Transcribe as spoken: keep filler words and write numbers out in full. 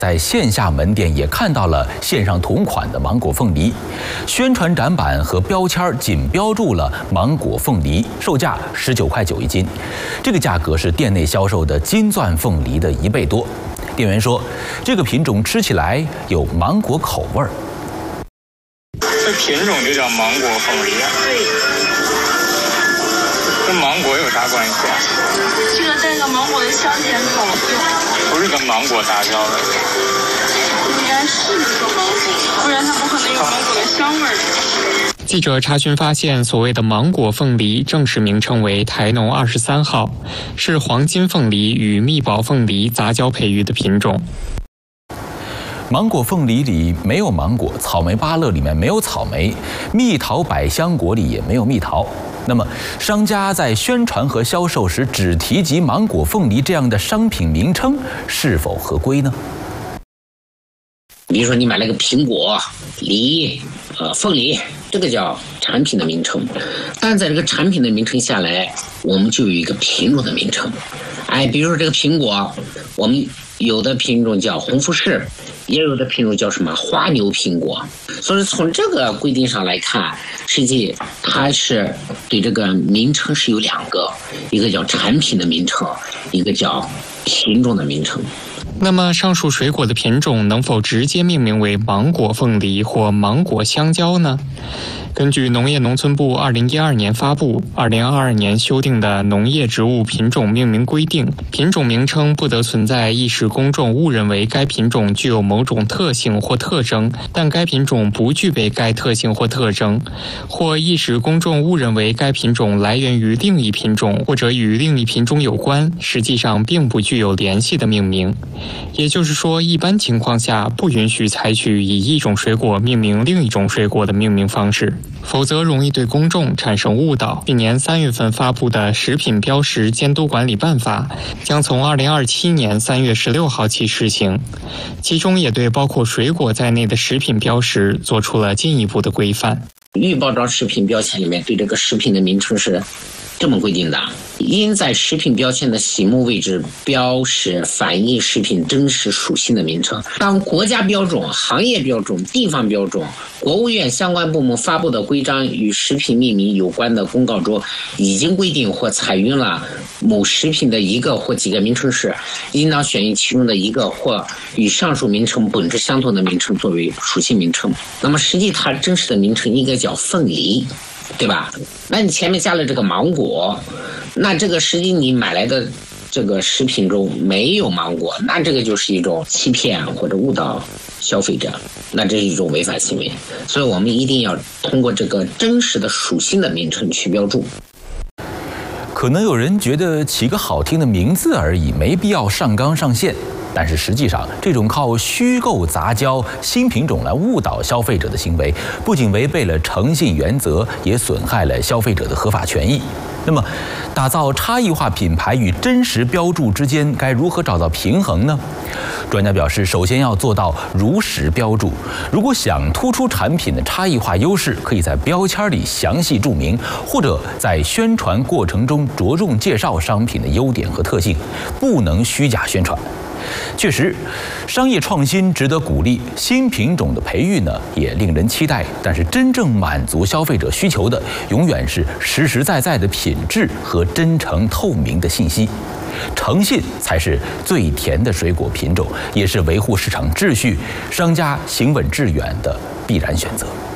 在线下门店也看到了线上同款的芒果凤梨，宣传展板和标签仅标注了芒果凤梨，售价十九块九一斤，这个价格是店内销售的金钻凤梨的一倍多。店员说，这个品种吃起来有芒果口味儿。 这品种就叫芒果凤梨啊？对。跟芒果有啥关系啊？ 这个带个芒果的香甜口。 不是跟芒果杂交的。 应该是个芒果，不然它不可能有芒果的香味儿。 记者查询发现，所谓的芒果凤梨正式名称为台农二十三号，是黄金凤梨与蜜宝凤梨杂交培育的品种。 芒果凤梨里没有芒果，草莓芭乐里面没有草莓，蜜桃百香果里也没有蜜桃。那么，商家在宣传和销售时只提及芒果凤梨这样的商品名称，是否合规呢？ 比如说，你买了个苹果、梨、呃凤梨，这个叫产品的名称。但在这个产品的名称下来，我们就有一个品种的名称。哎，比如说这个苹果，我们有的品种叫红富士，也有的品种叫什么花牛苹果。所以从这个规定上来看，实际它是对这个名称是有两个，一个叫产品的名称，一个叫品种的名称。 那么上述水果的品种能否直接命名为芒果凤梨或芒果香蕉呢？根据农业农村部二零一二年发布、二零二二年修订的《农业植物品种命名规定》，品种名称不得存在易使公众误认为该品种具有某种特性或特征，但该品种不具备该特性或特征，或易使公众误认为该品种来源于另一品种或者与另一品种有关，实际上并不具有联系的命名。也就是说，一般情况下不允许采取以一种水果命名另一种水果的命名方式，否则容易对公众产生误导。去年三月份发布的《食品标识监督管理办法》将从二零二七年三月十六号起施行，其中也对包括水果在内的食品标识做出了进一步的规范。 预包装食品标签里面对这个食品的名称是这么规定的：应在食品标签的醒目位置标识反映食品真实属性的名称。当国家标准、行业标准、地方标准、国务院相关部门发布的规章与食品命名有关的公告中已经规定或采用了某食品的一个或几个名称时，应当选用其中的一个或与上述名称本质相同的名称作为属性名称。那么实际它真实的名称应该叫凤梨，对吧？那你前面加了这个芒果，那这个实际你买来的这个食品中没有芒果，那这个就是一种欺骗或者误导消费者，那这是一种违法行为。所以我们一定要通过这个真实的属性的名称去标注。 可能有人觉得起个好听的名字而已，没必要上纲上线。但是实际上，这种靠虚构杂交新品种来误导消费者的行为，不仅违背了诚信原则，也损害了消费者的合法权益。那么，打造差异化品牌与真实标注之间该如何找到平衡呢？专家表示，首先要做到如实标注。如果想突出产品的差异化优势，可以在标签里详细注明，或者在宣传过程中着重介绍商品的优点和特性，不能虚假宣传。确实，商业创新值得鼓励，新品种的培育呢也令人期待。但是，真正满足消费者需求的，永远是实实在在的品质和真诚透明的信息。诚信才是最甜的水果品种，也是维护市场秩序、商家行稳致远的必然选择。